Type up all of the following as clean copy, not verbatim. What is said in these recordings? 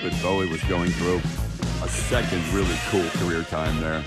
David Bowie was going through a second really cool career time there.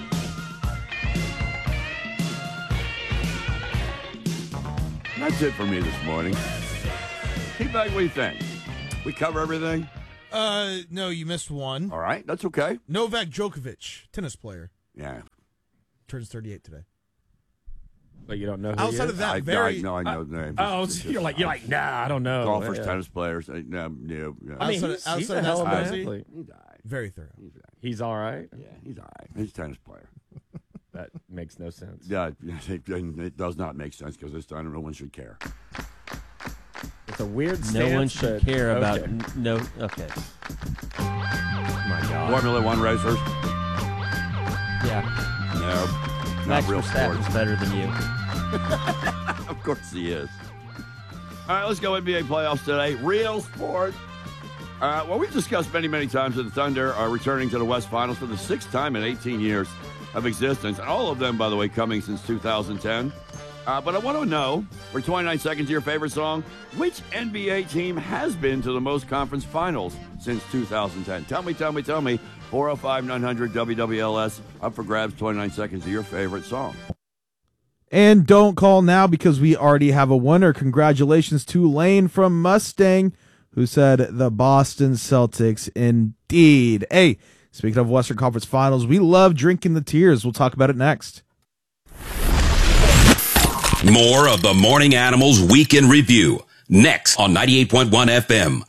That's it for me this morning. T-Bag, what do you think? We cover everything? No, you missed one. All right, that's okay. Novak Djokovic, tennis player. Yeah. Turns 38 today. But you don't know who Outside he is? of that, I know the name. Oh, so you're like, nah, I don't know. Golfers, Yeah. tennis players. I mean, Outside he's of a hell of an that, athlete. He's all right. Very thorough. He's all right. Yeah, he's all right. He's a tennis player. That makes no sense. Yeah, it does not make sense because this time no one should care. It's a weird stance. No one should care about Okay. no. Okay. My God. Formula One racers? Yeah. No, Max not real Verstappen's sports. better than you. Of course he is. All right, let's go NBA playoffs today. Real sport. Well, we've discussed many times that the Thunder are returning to the West Finals for the 6th time in 18 years of existence, and all of them, by the way, coming since 2010. But I want to know, for 29 seconds, your favorite song, which NBA team has been to the most conference finals since 2010? Tell me. 405-900-WWLS, up for grabs, 29 seconds of your favorite song. And don't call now because we already have a winner. Congratulations to Lane from Mustang, who said the Boston Celtics indeed. Hey, speaking of Western Conference Finals, we love drinking the tears. We'll talk about it next. More of the Morning Animals Week in Review next on 98.1 FM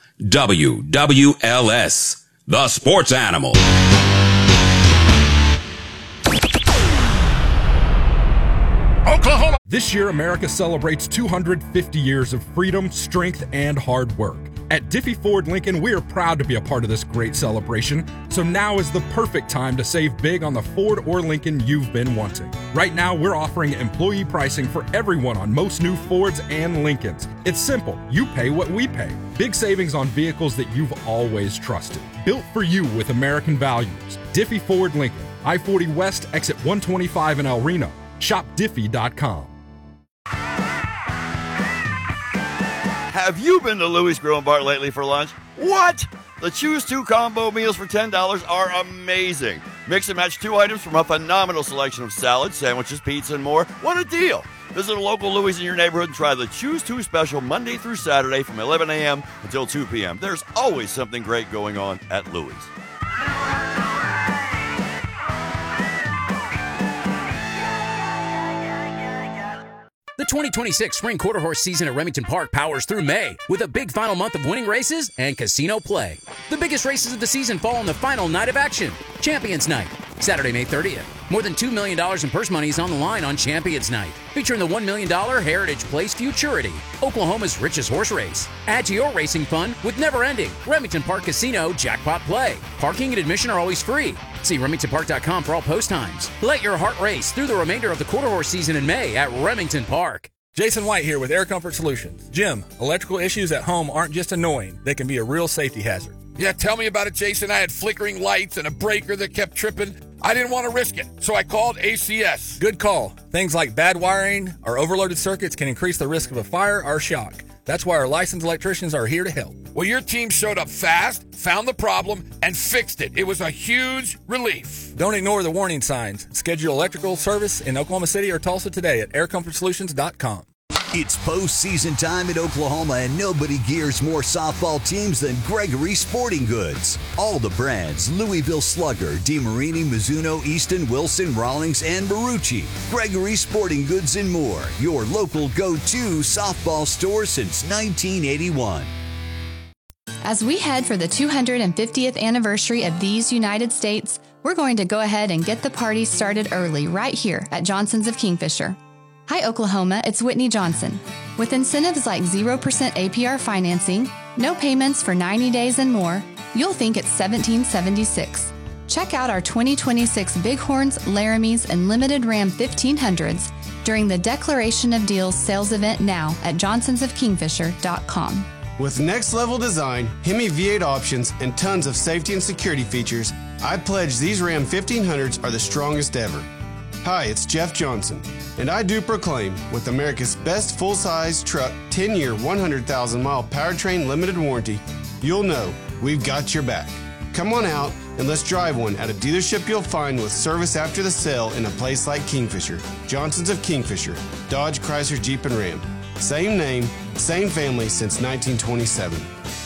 WWLS, the Sports Animal. Oklahoma. This year, America celebrates 250 years of freedom, strength, and hard work. At Diffie Ford Lincoln, we are proud to be a part of this great celebration, so now is the perfect time to save big on the Ford or Lincoln you've been wanting. Right now, we're offering employee pricing for everyone on most new Fords and Lincolns. It's simple. You pay what we pay. Big savings on vehicles that you've always trusted. Built for you with American values. Diffie Ford Lincoln, I-40 West, exit 125 in El Reno. Shop Diffie.com. Have you been to Louis Grill and Bar lately for lunch? What? The Choose 2 combo meals for $10 are amazing. Mix and match 2 items from a phenomenal selection of salads, sandwiches, pizza, and more. What a deal! Visit a local Louis in your neighborhood and try the Choose 2 special Monday through Saturday from 11 a.m. until 2 p.m. There's always something great going on at Louis. The 2026 Spring Quarter Horse season at Remington Park powers through May with a big final month of winning races and casino play. The biggest races of the season fall on the final night of action, Champions Night, Saturday, May 30th. More than $2 million in purse money is on the line on Champions Night, featuring the $1 million Heritage Place Futurity, Oklahoma's richest horse race. Add to your racing fun with never-ending Remington Park Casino Jackpot Play. Parking and admission are always free. See RemingtonPark.com for all post times. Let your heart race through the remainder of the quarter horse season in May at Remington Park. Jason White here with Air Comfort Solutions. Jim, electrical issues at home aren't just annoying. They can be a real safety hazard. Yeah, tell me about it, Jason. I had flickering lights and a breaker that kept tripping. I didn't want to risk it, so I called ACS. Good call. Things like bad wiring or overloaded circuits can increase the risk of a fire or shock. That's why our licensed electricians are here to help. Well, your team showed up fast, found the problem, and fixed it. It was a huge relief. Don't ignore the warning signs. Schedule electrical service in Oklahoma City or Tulsa today at aircomfortsolutions.com. It's postseason time at Oklahoma, and nobody gears more softball teams than Gregory Sporting Goods. All the brands, Louisville Slugger, DeMarini, Mizuno, Easton, Wilson, Rawlings, and Marucci. Gregory Sporting Goods and more, your local go-to softball store since 1981. As we head for the 250th anniversary of these United States, we're going to go ahead and get the party started early right here at Johnson's of Kingfisher. Hi, Oklahoma, it's Whitney Johnson. With incentives like 0% APR financing, no payments for 90 days and more, you'll think it's 1776. Check out our 2026 Bighorns, Laramies, and Limited Ram 1500s during the Declaration of Deals sales event now at johnsonsofkingfisher.com. With next-level design, Hemi V8 options, and tons of safety and security features, I pledge these Ram 1500s are the strongest ever. Hi, it's Jeff Johnson, and I do proclaim, with America's best full-size truck, 10-year, 100,000-mile powertrain limited warranty, you'll know we've got your back. Come on out and let's drive one at a dealership you'll find with service after the sale in a place like Kingfisher. Johnson's of Kingfisher, Dodge, Chrysler, Jeep, and Ram. Same name, same family since 1927.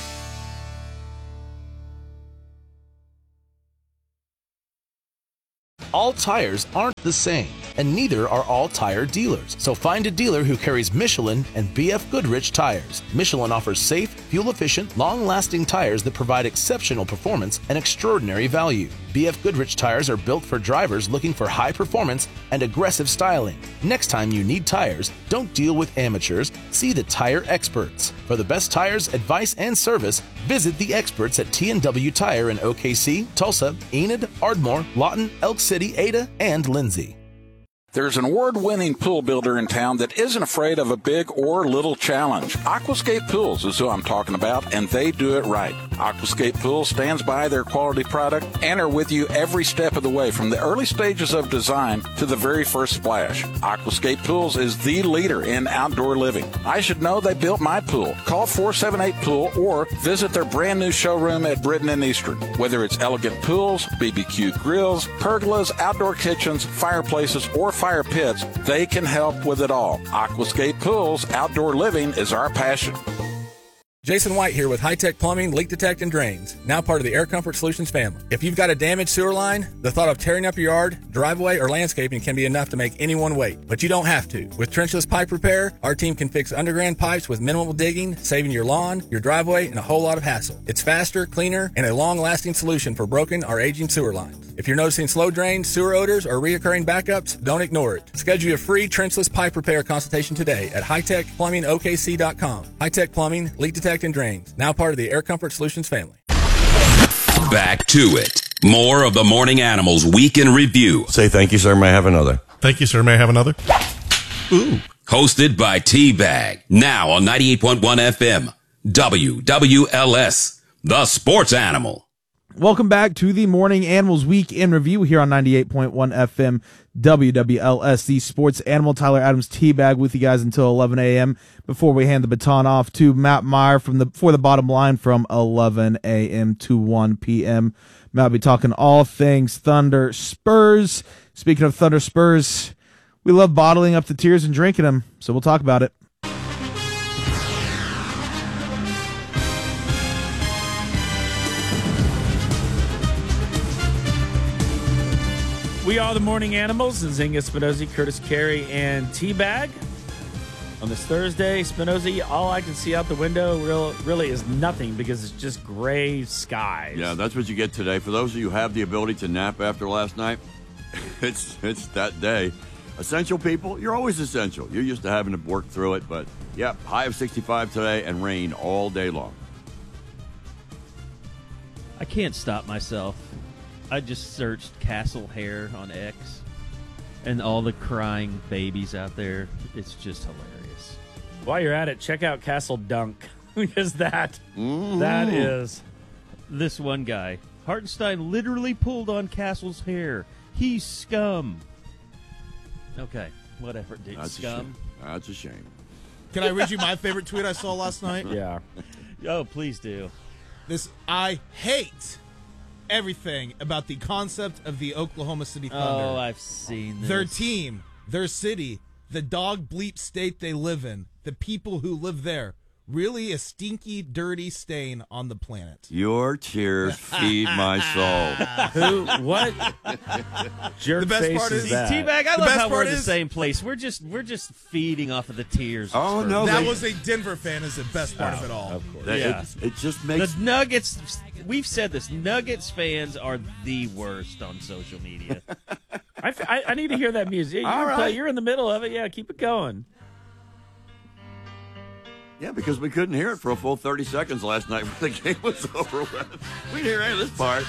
All tires aren't the same, and neither are all tire dealers. So find a dealer who carries Michelin and BF Goodrich tires. Michelin offers safe, fuel-efficient, long-lasting tires that provide exceptional performance and extraordinary value. BF Goodrich tires are built for drivers looking for high performance and aggressive styling. Next time you need tires, don't deal with amateurs, see the tire experts. For the best tires, advice, and service, visit the experts at T&W Tire in OKC, Tulsa, Enid, Ardmore, Lawton, Elk City, Ada, and Lindsay. There's an award-winning pool builder in town that isn't afraid of a big or little challenge. Aquascape Pools is who I'm talking about, and they do it right. Aquascape Pools stands by their quality product and are with you every step of the way, from the early stages of design to the very first splash. Aquascape Pools is the leader in outdoor living. I should know they built my pool. Call 478-POOL or visit their brand new showroom at Britton and Eastern. Whether it's elegant pools, BBQ grills, pergolas, outdoor kitchens, fireplaces, or fire pits, they can help with it all. Aquascape Pools, outdoor living is our passion. Jason White here with High Tech Plumbing, Leak Detect, and Drains, now part of the Air Comfort Solutions family. If you've got a damaged sewer line, the thought of tearing up your yard, driveway, or landscaping can be enough to make anyone wait. But you don't have to. With trenchless pipe repair, our team can fix underground pipes with minimal digging, saving your lawn, your driveway, and a whole lot of hassle. It's faster, cleaner, and a long-lasting solution for broken or aging sewer lines. If you're noticing slow drains, sewer odors, or reoccurring backups, don't ignore it. Schedule your free trenchless pipe repair consultation today at hightechplumbingokc.com. High Tech Plumbing, Leak Detect, and Drains, now part of the Air Comfort Solutions family. Back to it. More of the Morning Animals Week in Review. Say thank you, sir. May I have another? Thank you, sir. May I have another? Ooh. Hosted by T-Bag. Now on 98.1 FM. WWLS. The Sports Animal. Welcome back to the Morning Animals Week in Review here on 98.1 FM WWLS, the Sports Animal. Tyler Adams, T-Bag with you guys until 11 a.m. before we hand the baton off to Matt Meyer for the Bottom Line from 11 a.m. to 1 p.m. Matt will be talking all things Thunder Spurs. Speaking of Thunder Spurs, we love bottling up the tears and drinking them, so we'll talk about it. We are the Morning Animals, Zinga Spinozzi, Curtis Carey, and T-Bag. On this Thursday, Spinozzi, all I can see out the window really is nothing because it's just gray skies. Yeah, that's what you get today. For those of you who have the ability to nap after last night, it's that day. Essential people, you're always essential. You're used to having to work through it, but yeah, high of 65 today and rain all day long. I can't stop myself. I just searched Castle Hair on X and all the crying babies out there. It's just hilarious. While you're at it, check out Castle Dunk because that is this one guy. Hartenstein literally pulled on Castle's hair. He's scum. Okay, whatever, dude. That's Scum. That's a shame. Can I read you my favorite tweet I saw last night? Yeah. Oh, please do. I hate everything about the concept of the Oklahoma City Thunder. Oh, I've seen this. Their team, their city, the dog bleep state they live in, the people who live there. Really a stinky, dirty stain on the planet. Your tears feed my soul. Who? What? Jerk the best face part is that? T-Bag, I love how we're in the same place. We're just feeding off of the tears. Oh no, that was a Denver fan. Is the best part of it all. Of course. Yeah. It just makes the Nuggets. We've said this. Nuggets fans are the worst on social media. I need to hear that music. All right. You're in the middle of it. Yeah, keep it going. Yeah, because we couldn't hear it for a full 30 seconds last night when the game was over with. We didn't hear any of this part.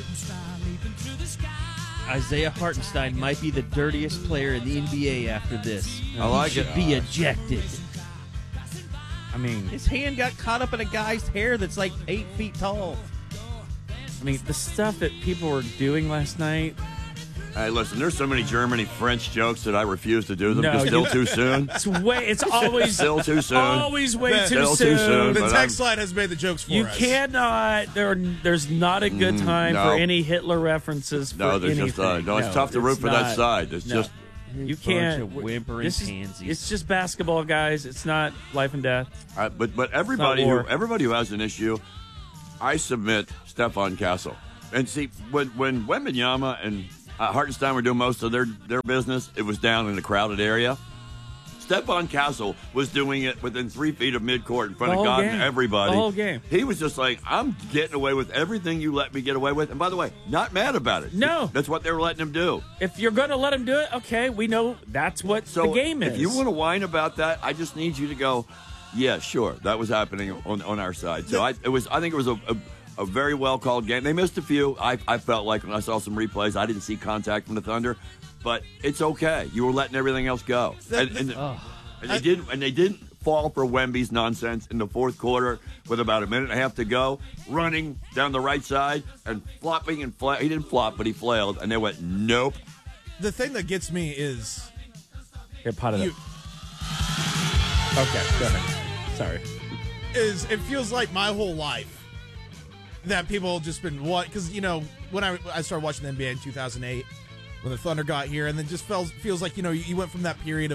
Isaiah Hartenstein might be the dirtiest player in the NBA after this. I like he it. should be ejected. I mean, his hand got caught up in a guy's hair that's like 8 feet tall. I mean, the stuff that people were doing last night, Hey, listen, there's so many Germany French jokes that I refuse to do them. No, It's still too soon. It's always still too soon. Always way too Still soon. too soon. The but text line has made the jokes for You us. cannot. There's not a good time no. for any Hitler references. For No, there's anything. just no. It's tough to root for that not. side. It's No. just You can't. Bunch of whimpering This is- pansies. It's just basketball, guys. It's not life and death. but everybody war. who has an issue, I submit Stefan Castle. And see, when Wembanyama and Hartenstein were doing most of their business, it was down in a crowded area. Stefan Castle was doing it within 3 feet of midcourt in front The of whole God game. and everybody. The whole game. He was just like, I'm getting away with everything you let me get away with. And by the way, not mad about it. No. That's what they were letting him do. If you're going to let him do it, okay, we know that's what So the game is. if you want to whine about that, I just need you to go, yeah, sure, that was happening on our side. So I think it was a very well called game. They missed a few. I felt like when I saw some replays, I didn't see contact from the Thunder, but it's okay. You were letting everything else go, and they didn't fall for Wemby's nonsense in the fourth quarter with about a minute and a half to go, running down the right side and flopping and he didn't flop, but he flailed, and they went nope. The thing that gets me is Here, pot it up. Okay, go ahead. Sorry. Is it feels like my whole life that people have just been what? Because when I started watching the NBA in 2008, when the Thunder got here, and then just feels like you went from that period of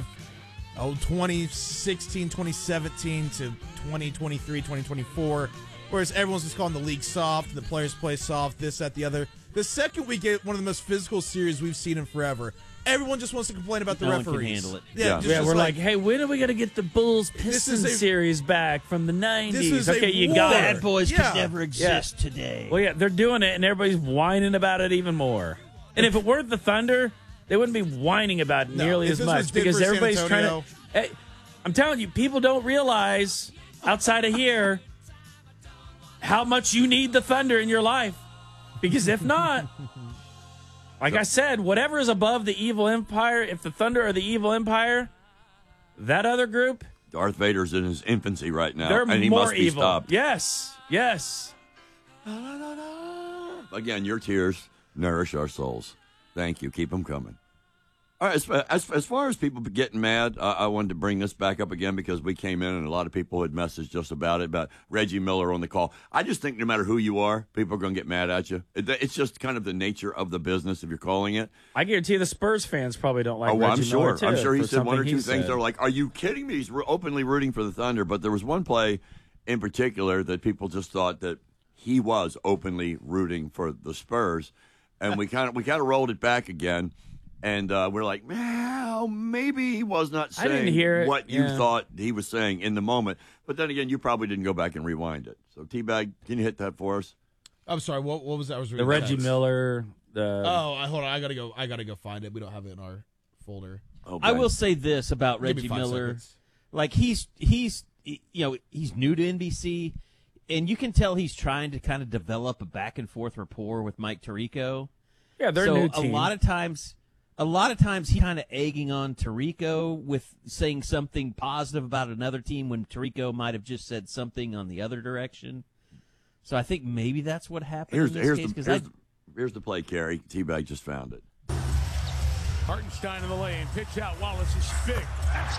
2016, 2017 to 2023, 2024, whereas everyone's just calling the league soft, the players play soft, this, that, the other. The second we get one of the most physical series we've seen in forever, everyone just wants to complain about the No one referees. can handle it. Yeah, we're like, hey, when are we going to get the Bulls Pistons series back from the 90s? This is okay, a you war. got it. Bad boys Yeah. could never exist today. Well, yeah, they're doing it, and everybody's whining about it even more. And if it weren't the Thunder, they wouldn't be whining about it nearly if as this was much Denver, because San everybody's trying Antonio- to. Hey, I'm telling you, people don't realize outside of here how much you need the Thunder in your life. Because if not, like I said, whatever is above the evil empire, if the Thunder are the evil empire, that other group, Darth Vader's in his infancy right now, they're and he more must be evil. stopped. Yes. Again, your tears nourish our souls. Thank you. Keep them coming. All right, as far as people getting mad, I wanted to bring this back up again because we came in and a lot of people had messaged us about Reggie Miller on the call. I just think no matter who you are, people are going to get mad at you. It's just kind of the nature of the business if you're calling it. I guarantee the Spurs fans probably don't like Well, Reggie I'm sure. Miller, too, I'm sure he for said one or something two he things. said. They're like, "Are you kidding me?" He's openly rooting for the Thunder, but there was one play in particular that people just thought that he was openly rooting for the Spurs, and we kind of rolled it back again, and we're like, "Well, maybe he was not I didn't saying hear it. what you Yeah. thought he was saying in the moment." But then again, you probably didn't go back and rewind it. So, T-Bag, can you hit that for us? I'm sorry. What was that? I was The reading Reggie text. Miller. Hold on. I gotta go find it. We don't have it in our folder. I will say this about Give me Reggie 5 Miller. seconds. Like he's new to NBC, and you can tell he's trying to kind of develop a back and forth rapport with Mike Tirico. Yeah, they're a so new team. a lot of times he's kind of egging on Tirico with saying something positive about another team when Tirico might have just said something on the other direction. So I think maybe that's what happened in this case. Here's the play, Kerry. T-Bag just found it. Hartenstein in the lane. Pitch out. Wallace is big. That's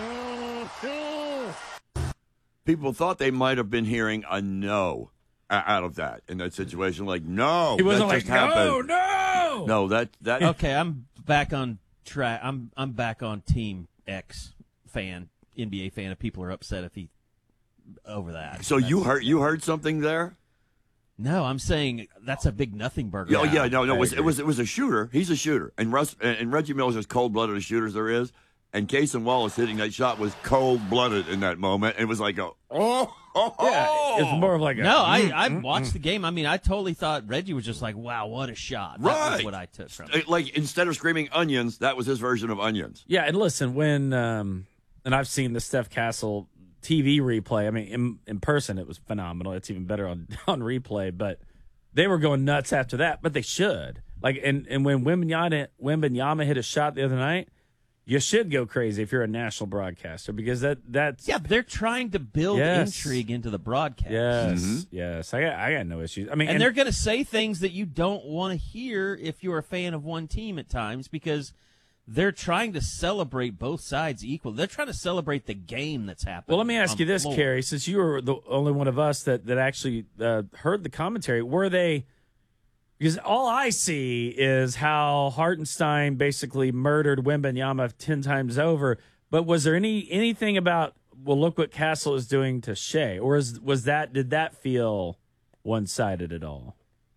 three. People thought they might have been hearing a no out of that in that situation. Like, no, He wasn't that like, just happened. no. No, that Okay, I'm back on track. I'm back on Team X fan, NBA fan. If people are upset over that. So you heard something there? No, I'm saying that's a big nothing burger. No, it was a shooter. He's a shooter, and Reggie Miller's as cold blooded a shooter as there is. And Cason Wallace hitting that shot was cold blooded in that moment. It was like Yeah, it's more of like I watched the game. I mean, I totally thought Reggie was just like, wow, what a shot. That Right. was what I took from it. Like instead of screaming onions, that was his version of onions. Yeah, and listen, when and I've seen the Steph Castle TV replay. I mean, in person, it was phenomenal. It's even better on replay. But they were going nuts after that. But they should. Like, and when Wembanyama hit a shot the other night, you should go crazy if you're a national broadcaster because that's they're trying to build intrigue into the broadcast. Yes. I got no issues. I mean, and they're going to say things that you don't want to hear if you're a fan of one team at times because they're trying to celebrate both sides equally. They're trying to celebrate the game that's happening. Well, let me ask you this, Carrie, since you were the only one of us that actually heard the commentary, were they? Because all I see is how Hartenstein basically murdered Wembanyama 10 times over. But was there anything about, well, look what Castle is doing to Shea? Or did that feel one-sided at all?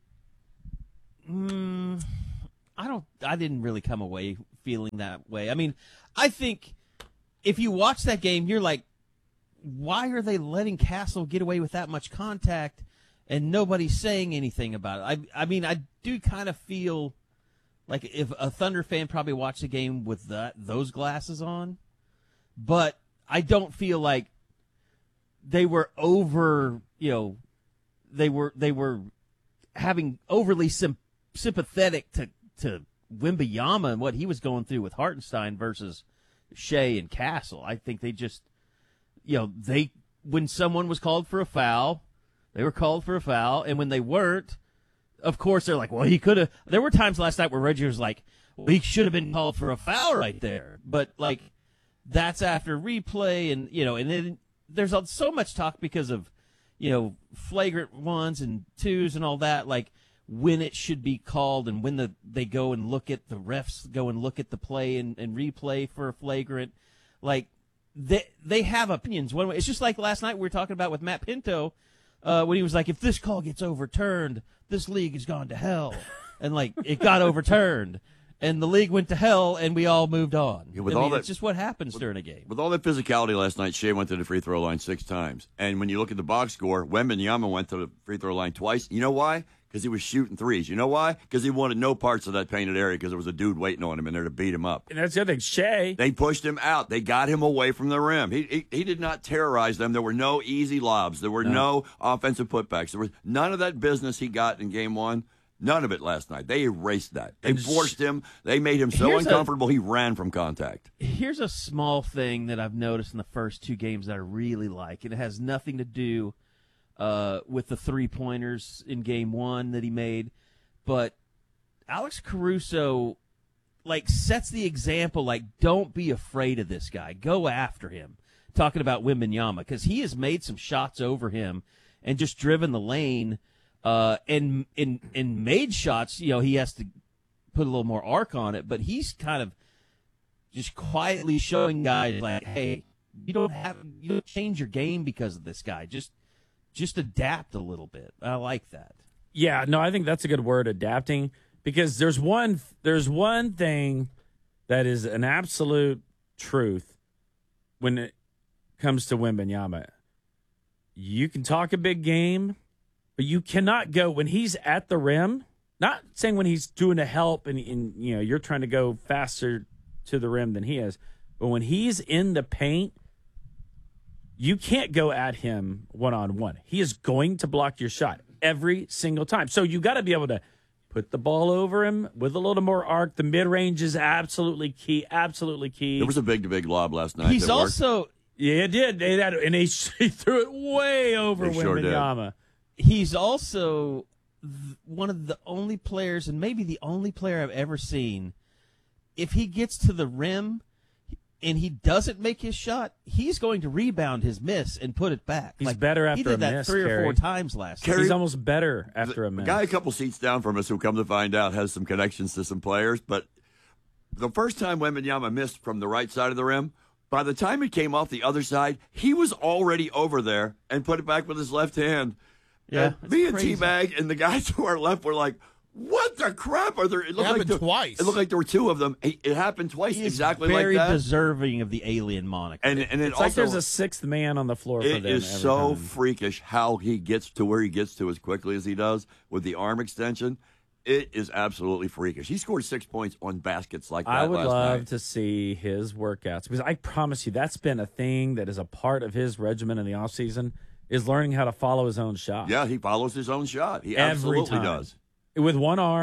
I didn't really come away feeling that way. I mean, I think if you watch that game, you're like, why are they letting Castle get away with that much contact? And nobody's saying anything about it. I mean, I do kind of feel like if a Thunder fan probably watched the game with those glasses on, but I don't feel like they were over. They were having overly sympathetic to Wembanyama and what he was going through with Hartenstein versus Shea and Castle. I think they just, when someone was called for a foul. They were called for a foul, and when they weren't, of course, they're like, well, he could have. There were times last night where Reggie was like, well, he should have been called for a foul right there. But, that's after replay, and, and then there's so much talk because of, flagrant ones and twos and all that, when it should be called and when they go and look at the refs, go and look at the play and replay for a flagrant. They have opinions. One way. It's just like last night we were talking about with Matt Pinto, when he was like, if this call gets overturned, this league has gone to hell. And, it got overturned. And the league went to hell, and we all moved on. Yeah, it's just what happens during a game. With all that physicality last night, Shea went to the free throw line 6 times. And when you look at the box score, Wembanyama went to the free throw line twice. You know why? Because he was shooting threes. You know why? Because he wanted no parts of that painted area because there was a dude waiting on him in there to beat him up. And that's the other thing. Shea. They pushed him out. They got him away from the rim. He did not terrorize them. There were no easy lobs. There were no offensive putbacks. There was none of that business he got in game 1. None of it last night. They erased that. They forced him. They made him so uncomfortable he ran from contact. Here's a small thing that I've noticed in the first 2 games that I really like, and it has nothing to do with the 3-pointers in game 1 that he made. But Alex Caruso, sets the example, don't be afraid of this guy. Go after him. Talking about Wembanyama, because he has made some shots over him and just driven the lane and made shots. He has to put a little more arc on it, but he's kind of just quietly showing guys hey, you don't change your game because of this guy. Just adapt a little bit. I like that. Yeah, no, I think that's a good word, adapting, because there's one thing that is an absolute truth when it comes to Wembanyama. You can talk a big game, but you cannot go when he's at the rim. Not saying when he's doing a help and you're trying to go faster to the rim than he is, but when he's in the paint, you can't go at him one-on-one. He is going to block your shot every single time. So you got to be able to put the ball over him with a little more arc. The mid-range is absolutely key. Absolutely key. There was a big lob last night. He's also yeah, it did. And he threw it way over Wembanyama. He's also one of the only players, and maybe the only player I've ever seen, if he gets to the rim and he doesn't make his shot, he's going to rebound his miss and put it back. He's better after a miss. He did that 3 or 4 times last night. He's almost better after a miss. A guy a couple seats down from us who, come to find out, has some connections to some players, but the first time Wembanyama missed from the right side of the rim, by the time it came off the other side, he was already over there and put it back with his left hand. Yeah, me and T-Bag and the guys to our left were like, what the crap are there? It happened twice. It looked like there were 2 of them. It happened twice, exactly like that. Very deserving of the alien moniker. And it's also, like there's a 6th man on the floor for them. It is so freakish how he gets to where he gets to as quickly as he does with the arm extension. It is absolutely freakish. He scored 6 points on baskets like that last night. I would love to see his workouts, because I promise you that's been a thing that is a part of his regimen in the offseason, is learning how to follow his own shot. Yeah, he follows his own shot. He absolutely does. With one arm,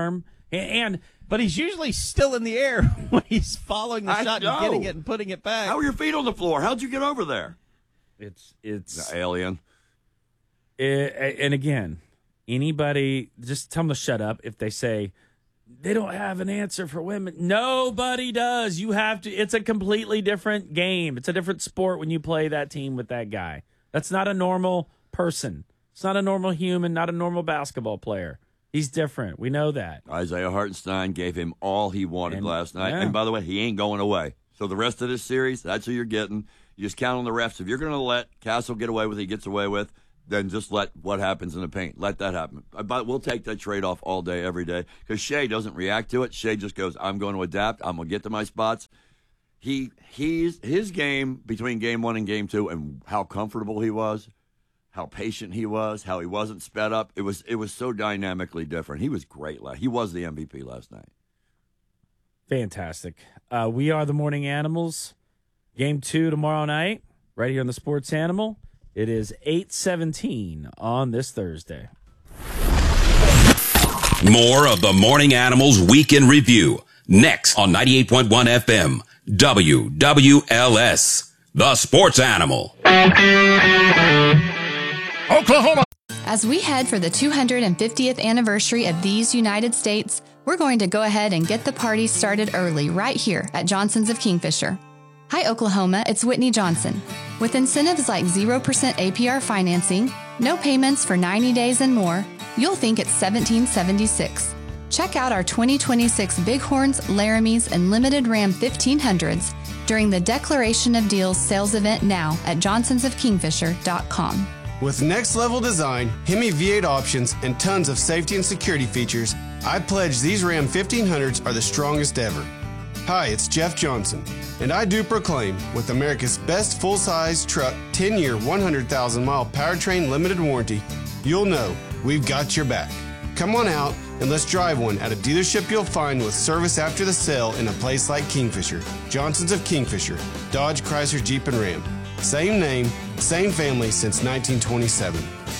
But he's usually still in the air when he's following the shot and getting it and putting it back. How are your feet on the floor? How'd you get over there? It's the alien. And again, anybody, just tell them to shut up if they say they don't have an answer for women. Nobody does. You have to. It's a completely different game. It's a different sport when you play that team with that guy. That's not a normal person. It's not a normal human, not a normal basketball player. He's different. We know that. Isaiah Hartenstein gave him all he wanted last night. Yeah. And by the way, he ain't going away. So the rest of this series, that's who you're getting. You just count on the refs. If you're going to let Castle get away with what he gets away with, then just let what happens in the paint. Let that happen. But we'll take that trade-off all day, every day, because Shea doesn't react to it. Shea just goes, I'm going to adapt. I'm going to get to my spots. His game between game 1 and game 2 and how comfortable he was, how patient he was, how he wasn't sped up. It was so dynamically different. He was great. He was the MVP last night. Fantastic. We are the Morning Animals. Game 2 tomorrow night, right here on the Sports Animal. It is 8:17 on this Thursday. More of the Morning Animals Week in Review next on 98.1 FM WWLS, the Sports Animal. Oklahoma. As we head for the 250th anniversary of these United States, we're going to go ahead and get the party started early right here at Johnson's of Kingfisher. Hi, Oklahoma. It's Whitney Johnson. With incentives like 0% APR financing, no payments for 90 days and more, you'll think it's 1776. Check out our 2026 Bighorns, Laramies, and Limited Ram 1500s during the Declaration of Deals sales event now at johnsonsofkingfisher.com. With next-level design, Hemi V8 options, and tons of safety and security features, I pledge these Ram 1500s are the strongest ever. Hi, it's Jeff Johnson, and I do proclaim, with America's best full-size truck 10-year, 100,000-mile powertrain limited warranty, you'll know we've got your back. Come on out and let's drive one at a dealership you'll find with service after the sale in a place like Kingfisher. Johnson's of Kingfisher, Dodge, Chrysler, Jeep, and Ram. Same name, same family since 1927.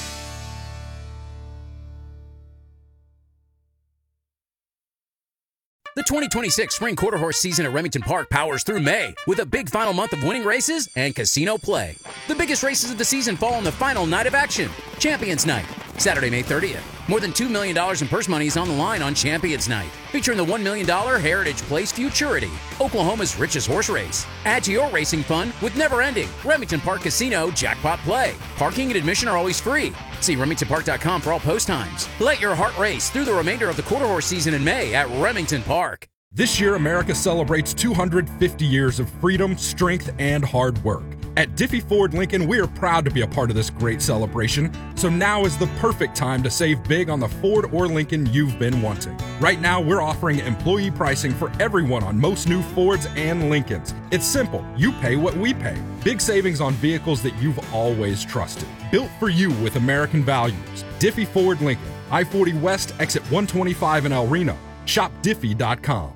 The 2026 Spring Quarter Horse season at Remington Park powers through May with a big final month of winning races and casino play. The biggest races of the season fall on the final night of action, Champions Night, Saturday, May 30th. More than $2 million in purse money is on the line on Champions Night, featuring the $1 million Heritage Place Futurity, Oklahoma's richest horse race. Add to your racing fun with never-ending Remington Park Casino Jackpot Play. Parking and admission are always free. See RemingtonPark.com for all post times. Let your heart race through the remainder of the quarter horse season in May at Remington Park. This year, America celebrates 250 years of freedom, strength, and hard work. At Diffie Ford Lincoln, we are proud to be a part of this great celebration, so now is the perfect time to save big on the Ford or Lincoln you've been wanting. Right now, we're offering employee pricing for everyone on most new Fords and Lincolns. It's simple. You pay what we pay. Big savings on vehicles that you've always trusted. Built for you with American values. Diffie Ford Lincoln, I-40 West, exit 125 in El Reno. Shop Diffie.com.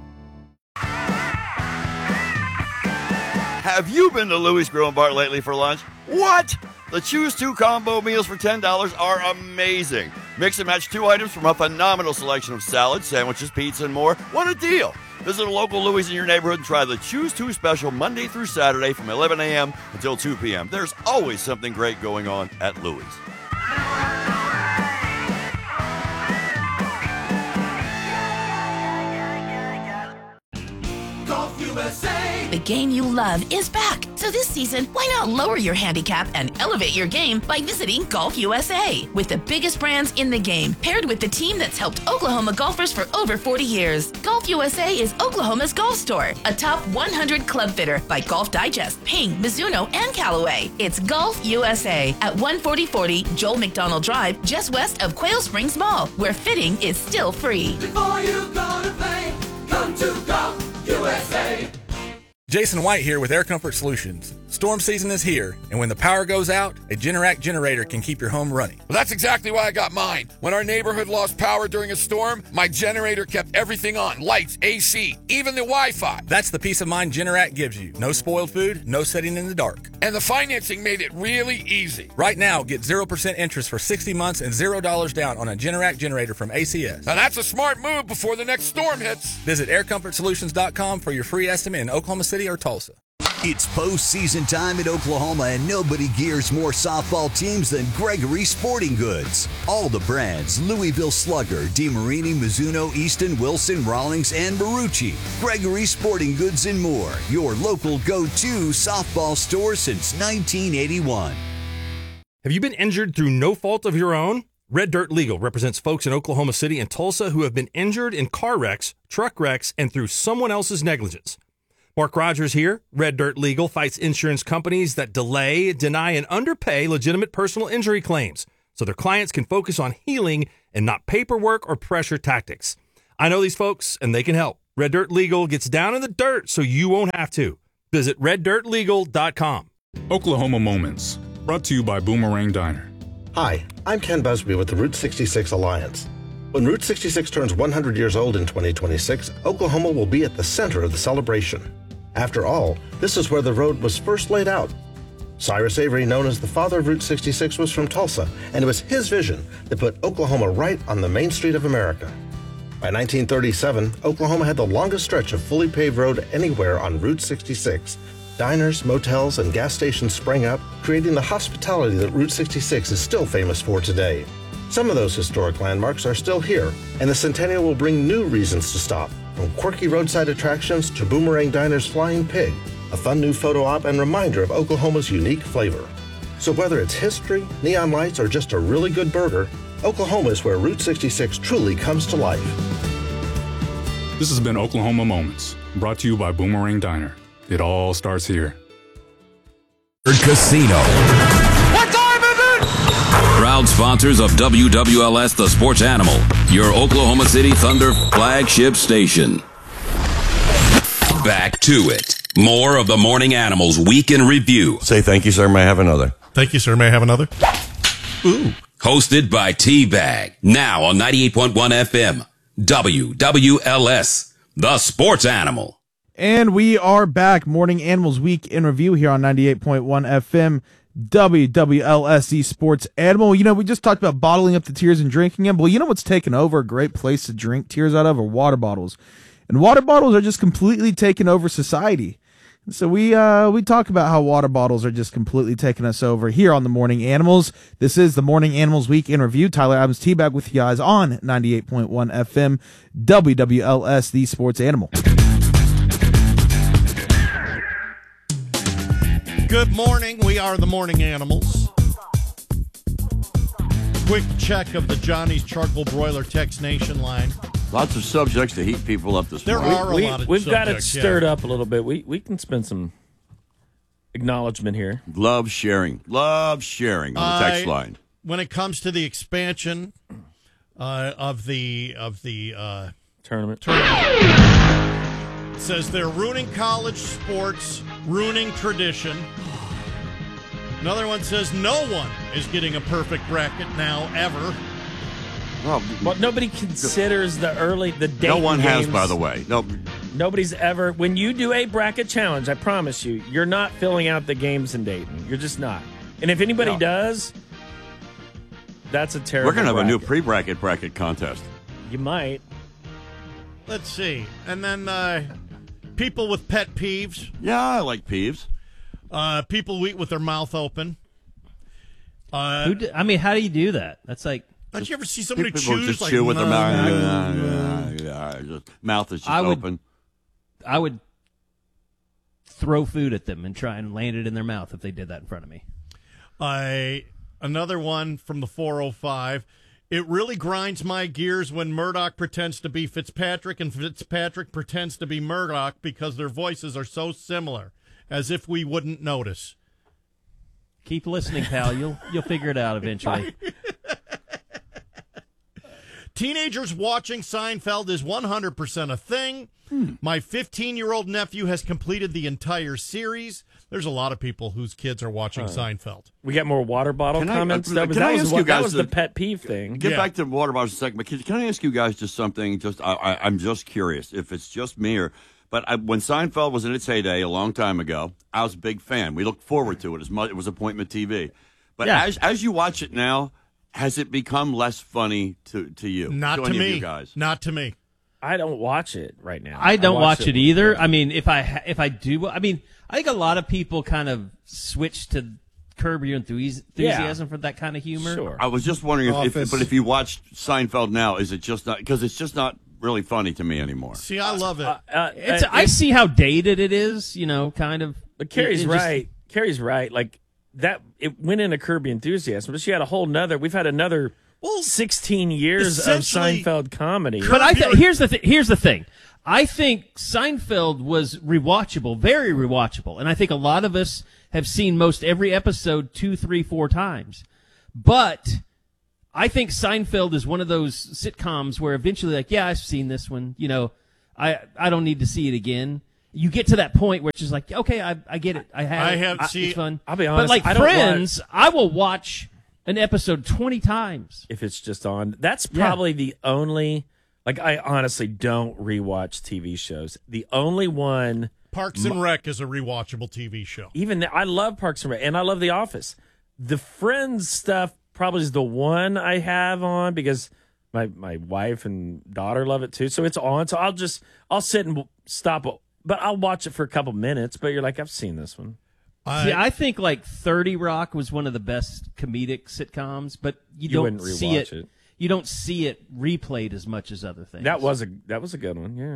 Have you been to Louis Grill and Bar lately for lunch? What? The Choose 2 combo meals for $10 are amazing. Mix and match 2 items from a phenomenal selection of salads, sandwiches, pizza, and more. What a deal! Visit a local Louis in your neighborhood and try the Choose 2 special Monday through Saturday from 11 a.m. until 2 p.m. There's always something great going on at Louis. Golf USA! The game you love is back. So this season, why not lower your handicap and elevate your game by visiting Golf USA? With the biggest brands in the game, paired with the team that's helped Oklahoma golfers for over 40 years. Golf USA is Oklahoma's golf store, a top 100 club fitter by Golf Digest, Ping, Mizuno, and Callaway. It's Golf USA at 14040 Joel McDonald Drive, just west of Quail Springs Mall, where fitting is still free. Before you go to play, come to Golf USA. Jason White here with Air Comfort Solutions. Storm season is here, and when the power goes out, a Generac generator can keep your home running. Well, that's exactly why I got mine. When our neighborhood lost power during a storm, my generator kept everything on. Lights, AC, even the Wi-Fi. That's the peace of mind Generac gives you. No spoiled food, no sitting in the dark. And the financing made it really easy. Right now, get 0% interest for 60 months and $0 down on a Generac generator from ACS. Now that's a smart move before the next storm hits. Visit aircomfortsolutions.com for your free estimate in Oklahoma City or Tulsa. It's postseason time in Oklahoma, and nobody gears more softball teams than Gregory Sporting Goods. All the brands: Louisville Slugger, DeMarini, Mizuno, Easton, Wilson, Rawlings, and Marucci. Gregory Sporting Goods and more. Your local go-to softball store since 1981. Have you been injured through no fault of your own? Red Dirt Legal represents folks in Oklahoma City and Tulsa who have been injured in car wrecks, truck wrecks, and through someone else's negligence. Mark Rogers here. Red Dirt Legal fights insurance companies that delay, deny, and underpay legitimate personal injury claims so their clients can focus on healing and not paperwork or pressure tactics. I know these folks, and they can help. Red Dirt Legal gets down in the dirt so you won't have to. Visit reddirtlegal.com. Oklahoma Moments, brought to you by Boomerang Diner. Hi, I'm Ken Busby with the Route 66 Alliance. When Route 66 turns 100 years old in 2026, Oklahoma will be at the center of the celebration. After all, this is where the road was first laid out. Cyrus Avery, known as the father of Route 66, was from Tulsa, and it was his vision that put Oklahoma right on the main street of America. By 1937, Oklahoma had the longest stretch of fully paved road anywhere on Route 66. Diners, motels, and gas stations sprang up, creating the hospitality that Route 66 is still famous for today. Some of those historic landmarks are still here, and the Centennial will bring new reasons to stop, from quirky roadside attractions to Boomerang Diner's Flying Pig, a fun new photo op and reminder of Oklahoma's unique flavor. So whether it's history, neon lights, or just a really good burger, Oklahoma is where Route 66 truly comes to life. This has been Oklahoma Moments, brought to you by Boomerang Diner. It all starts here. Casino. What time is it? Proud sponsors of WWLS The Sports Animal, your Oklahoma City Thunder flagship station. Back to it. More of the Morning Animals Week in Review. Say thank you, sir. May I have another? Thank you, sir. May I have another? Ooh. Hosted by T-Bag. Now on 98.1 FM. WWLS The Sports Animal. And we are back. Morning Animals Week in Review here on 98.1 FM, WWLS Sports Animal. You know, we just talked about bottling up the tears and drinking them. Well, you know what's taken over a great place to drink tears out of are water bottles. And water bottles are just completely taking over society. So we talk about how water bottles are just completely taking us over here on the Morning Animals. This is the Morning Animals Week in Review. Tyler Adams, T-Bag with you guys on 98.1 FM, WWLS, the Sports Animal. Good morning. We are the Morning Animals. Quick check of the Johnny's Charcoal Broiler Text Nation line. Lots of subjects to heat people up this morning. There are a lot of We've got it subjects, stirred up a little bit. We can spend some acknowledgement here. Love sharing on the text line. When it comes to the expansion of the tournament. It says they're ruining college sports, ruining tradition. Another one says no one is getting a perfect bracket now, ever. Well, nobody considers the Dayton no one has, games. by the way. No, nobody's ever. When you do a bracket challenge, I promise you, you're not filling out the games in Dayton. You're just not. And if anybody does, that's a terrible. We're gonna have bracket. a new pre-bracket contest. You might. Let's see, and then people with pet peeves. Yeah, I like peeves. People who eat with their mouth open. How do you do that? That's like. Don't you ever see somebody People chew just like chew with their mouth? Mouth is just open. I would throw food at them and try and land it in their mouth if they did that in front of me. Another one from the 405. It really grinds my gears when Murdoch pretends to be Fitzpatrick and Fitzpatrick pretends to be Murdoch because their voices are so similar, as if we wouldn't notice. Keep listening, pal. You'll figure it out eventually. Teenagers watching Seinfeld is 100% a thing. My 15-year-old nephew has completed the entire series. There's a lot of people whose kids are watching Seinfeld. We got more water bottle comments. That was the pet peeve thing. Get back to water bottles in a second, but can I ask you guys just something? I'm just curious if it's just me but when Seinfeld was in its heyday a long time ago, I was a big fan. We looked forward to it as much. It was appointment TV. But as you watch it now, has it become less funny to you? Not to me. You guys? Not to me. I don't watch it right now. I don't watch it either. I mean, if I do, I mean, I think a lot of people kind of switch to Curb Your Enthusiasm for that kind of humor. Sure. I was just wondering if you watched Seinfeld now, is it just not because it's just not really funny to me anymore? See, I love it. I see how dated it is, kind of. But Carrie's right. Carrie's right. Like that, it went into Curb Your Enthusiasm, but she had we've had another 16 years of Seinfeld comedy. But here's the thing. I think Seinfeld was rewatchable, very rewatchable, and I think a lot of us have seen most every episode 2, 3, 4 times. But I think Seinfeld is one of those sitcoms where eventually, I've seen this one. I don't need to see it again. You get to that point where it's just like, okay, I get it. It's fun. I'll be honest. But Friends, I will watch an episode 20 times if it's just on. That's probably the only. I honestly don't rewatch TV shows. The only one, Parks and Rec, is a rewatchable TV show. Even I love Parks and Rec, and I love The Office. The Friends stuff probably is the one I have on because my wife and daughter love it too. So it's on. So I'll sit and stop, but I'll watch it for a couple minutes. But you're like, I've seen this one. I think 30 Rock was one of the best comedic sitcoms, but you don't see it. You don't see it replayed as much as other things. That was a good one. Yeah,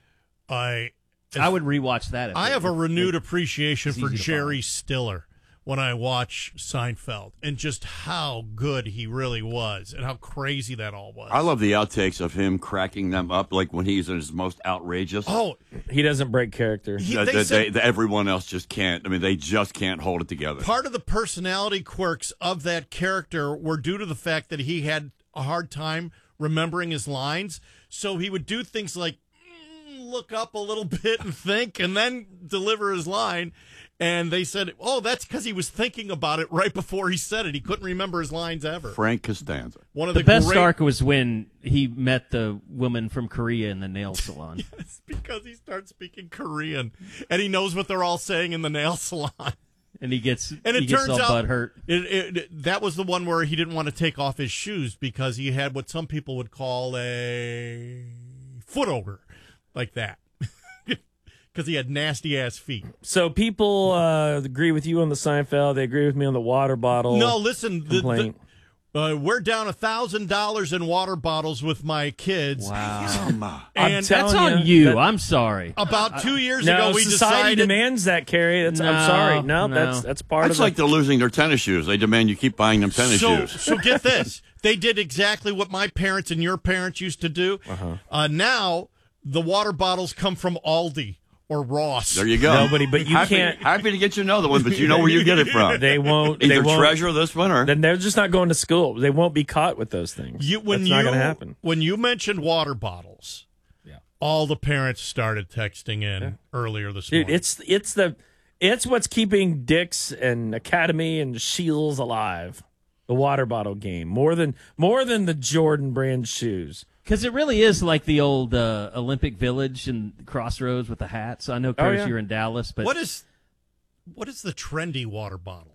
I would rewatch that. I have a renewed appreciation for Jerry Stiller when I watch Seinfeld and just how good he really was and how crazy that all was. I love the outtakes of him cracking them up, like when he's at his most outrageous. Oh, he doesn't break character. Everyone else just can't. I mean, they just can't hold it together. Part of the personality quirks of that character were due to the fact that he had a hard time remembering his lines, so he would do things like look up a little bit and think and then deliver his line, and they said, that's because he was thinking about it right before he said it. He couldn't remember his lines ever. Frank Costanza. One of the best arc was when he met the woman from Korea in the nail salon. Yes, because he starts speaking Korean and he knows what they're all saying in the nail salon. And he gets all butthurt. That was the one where he didn't want to take off his shoes because he had what some people would call a foot odor, like that, because he had nasty ass feet. So people agree with you on the Seinfeld. They agree with me on the water bottle. No, listen. We're down $1,000 in water bottles with my kids. Wow. And that's on you. I'm sorry. About 2 years no, ago, we society decided demands that, Carrie. I'm sorry. No, that's part That's of like they're losing their tennis shoes. They demand you keep buying them tennis shoes. So get this. They did exactly what my parents and your parents used to do. Now the water bottles come from Aldi or Ross. There you go. Nobody, but you can't. Happy to get you another one, but you know where you get it from. They won't. Either treasure this one or. Then they're just not going to school. They won't be caught with those things. That's not going to happen. When you mentioned water bottles, all the parents started texting in earlier this morning. Dude, it's what's keeping Dick's and Academy and Shields alive. The water bottle game more than the Jordan brand shoes. Because it really is like the old Olympic Village and Crossroads with the hats. I know, Curtis, you're in Dallas, but what is the trendy water bottle?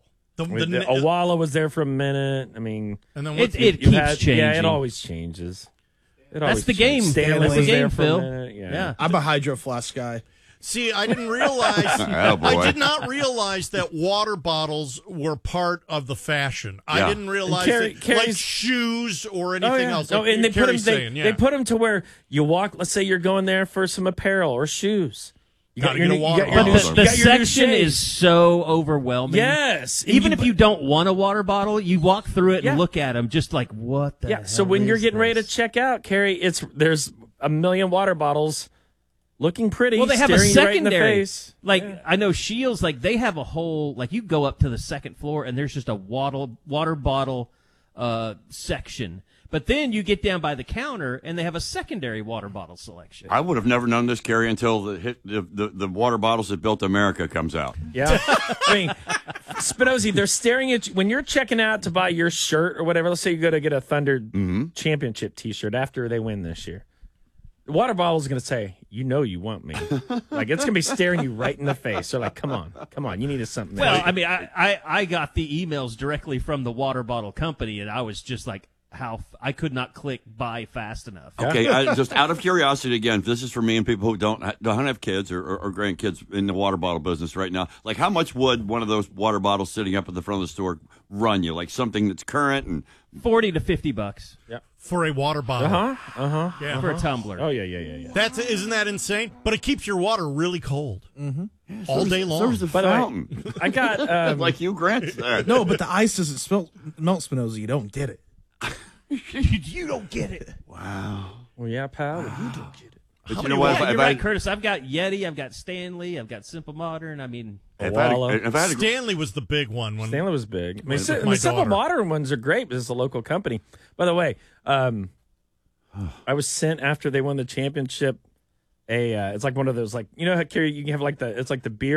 Awala was there for a minute. I mean, and then it keeps changing. Yeah, it always changes. That's the game. Stanley That's the game, Phil. Yeah. I'm a Hydro Flask guy. See, I didn't realize. I did not realize that water bottles were part of the fashion. Yeah. I didn't realize like shoes or anything else. Like and they put them to where you walk. Let's say you're going there for some apparel or shoes. You got your water bottle. But the section is so overwhelming. Yes. Even if you don't want a water bottle, you walk through it and look at them just like, what the hell so when you're getting this? ready to check out, Carrie, there's a million water bottles looking pretty. Well, they have a secondary. Right in the face. I know Shields, they have a whole, you go up to the second floor and there's just a water bottle section. But then you get down by the counter, and they have a secondary water bottle selection. I would have never known this, Kerry, until the water bottles that built America comes out. Yeah. I mean, Spinozzi, they're staring at you. When you're checking out to buy your shirt or whatever, let's say you go to get a Thunder championship T-shirt after they win this year. The water bottle is going to say, you know you want me. Like, it's going to be staring you right in the face. They're like, come on, you needed something. Well, I mean, I got the emails directly from the water bottle company, and I was just like, I could not click buy fast enough. Okay, just out of curiosity, again, this is for me and people who don't have kids or grandkids in the water bottle business right now. Like, how much would one of those water bottles sitting up at the front of the store run you? Like something that's current and $40 to $50. Yeah. For a water bottle. Yeah. For a tumbler. Oh, yeah. Isn't that insane? But it keeps your water really cold. All day long. So does the fountain. I got... like Hugh Grant said. No, but the ice doesn't melt, Spinozzi. You don't get it. You don't get it. Wow. Well, yeah, pal. You don't get it. But you know what? You're right, Curtis. I've got Yeti. I've got Stanley. I've got Simple Modern. I mean, Stanley was the big one. Stanley was big. I mean, With the Simple Modern ones are great, but it's a local company. By the way, I was sent after they won the championship. It's like one of those, like, you know how, Kerry, you can have like it's like the beer